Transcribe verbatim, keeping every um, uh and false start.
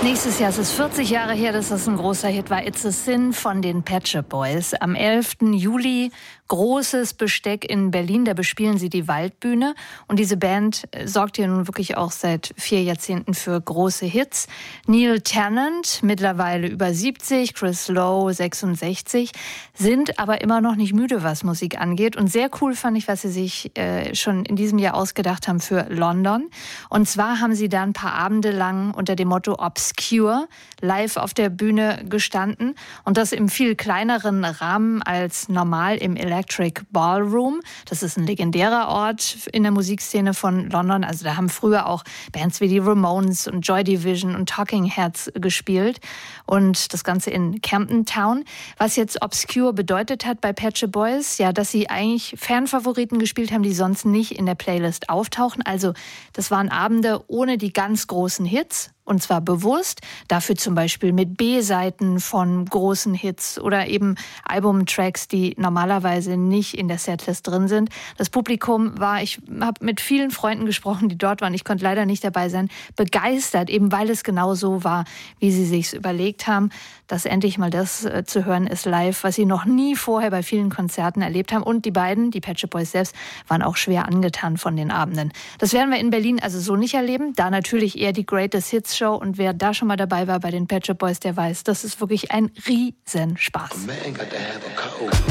nächstes Jahr. Es ist vierzig Jahre her, dass das ein großer Hit war. It's a Sin von den Pet Shop Boys. Am elften Juli großes Besteck in Berlin. Da bespielen sie die Waldbühne. Und diese Band sorgt ja nun wirklich auch seit vier Jahrzehnten für große Hits. Neil Tennant, mittlerweile über siebzig, Chris Lowe, sechsundsechzig, sind aber immer noch nicht müde, was Musik angeht. Und sehr cool fand ich, was sie sich äh, schon in diesem Jahr ausgedacht haben für London. Und zwar haben sie da ein paar Abende lang unter dem Motto Obscure live auf der Bühne gestanden. Und das im viel kleineren Rahmen als normal im Electric Ballroom. Das ist ein legendärer Ort in der Musikszene von London. Also da haben früher auch Bands wie die Ramones und Joy Division und Talking Heads gespielt. Und das Ganze in Camden Town. Was jetzt Obscure bedeutet hat bei Pet Shop Boys, ja, dass sie eigentlich Fanfavoriten gespielt haben, die sonst nicht in der Playlist auftauchen. Also das waren Abende ohne die ganz großen Hits. Und zwar bewusst, dafür zum Beispiel mit B-Seiten von großen Hits oder eben Albumtracks, die normalerweise nicht in der Setlist drin sind. Das Publikum war, ich habe mit vielen Freunden gesprochen, die dort waren, ich konnte leider nicht dabei sein, begeistert, eben weil es genau so war, wie sie sich's überlegt haben, dass endlich mal das äh, zu hören ist live, was sie noch nie vorher bei vielen Konzerten erlebt haben. Und die beiden, die Pet Shop Boys selbst, waren auch schwer angetan von den Abenden. Das werden wir in Berlin also so nicht erleben, da natürlich eher die Greatest Hits Show. Und wer da schon mal dabei war bei den Pet Shop Boys, der weiß, das ist wirklich ein Riesenspaß.